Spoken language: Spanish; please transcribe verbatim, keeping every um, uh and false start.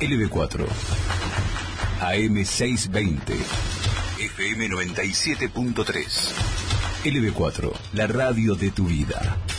L B cuatro, A M seiscientos veinte, F M noventa y siete punto tres. L B cuatro, la radio de tu vida.